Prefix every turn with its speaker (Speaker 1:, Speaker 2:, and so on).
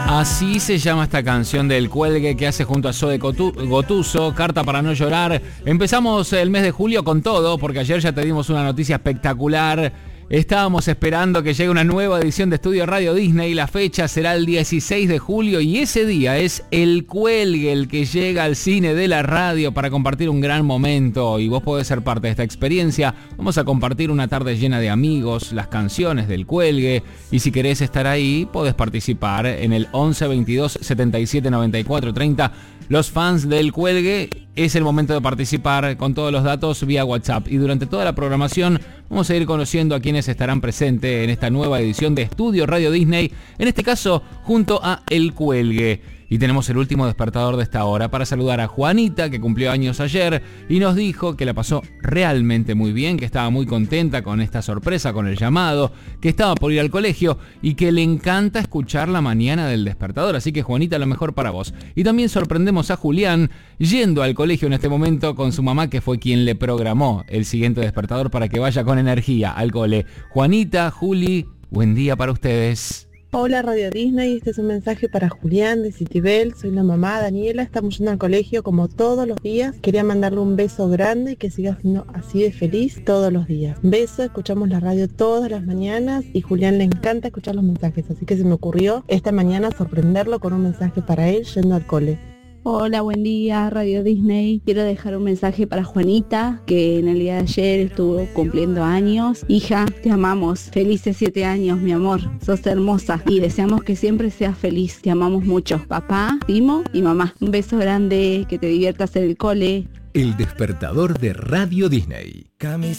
Speaker 1: Así se llama esta canción del Cuelgue que hace junto a Zoe Gotuso, Carta para no llorar. Empezamos el mes de julio con todo, porque ayer ya te dimos una noticia espectacular. Estábamos esperando que llegue una nueva edición de Estudio Radio Disney. La fecha será el 16 de julio y ese día es el Cuelgue el que llega al cine de la radio para compartir un gran momento. Y vos podés ser parte de esta experiencia. Vamos a compartir una tarde llena de amigos, las canciones del Cuelgue. Y si querés estar ahí, podés participar en el 11 22 77 94 30. Los fans del Cuelgue, es el momento de participar con todos los datos vía WhatsApp. Y durante toda la programación vamos a ir conociendo a quienes estarán presentes en esta nueva edición de Estudio Radio Disney, en este caso junto a El Cuelgue. Y tenemos el último despertador de esta hora para saludar a Juanita, que cumplió años ayer y nos dijo que la pasó realmente muy bien, que estaba muy contenta con esta sorpresa, con el llamado, que estaba por ir al colegio y que le encanta escuchar la mañana del despertador. Así que Juanita, lo mejor para vos. Y también sorprendemos a Julián yendo al colegio en este momento con su mamá, que fue quien le programó el siguiente despertador para que vaya con energía al cole. Juanita, Juli, buen día para ustedes.
Speaker 2: Hola Radio Disney, este es un mensaje para Julián de Citibel, soy la mamá Daniela, estamos yendo al colegio como todos los días, quería mandarle un beso grande y que siga siendo así de feliz todos los días. Beso, escuchamos la radio todas las mañanas y Julián le encanta escuchar los mensajes, así que se me ocurrió esta mañana sorprenderlo con un mensaje para él yendo al cole.
Speaker 3: Hola, buen día, Radio Disney. Quiero dejar un mensaje para Juanita, que en el día de ayer estuvo cumpliendo años. Hija, te amamos. Felices 7 años, mi amor. Sos hermosa y deseamos que siempre seas feliz. Te amamos mucho. Papá, Timo y mamá. Un beso grande, que te diviertas en el cole.
Speaker 4: El despertador de Radio Disney.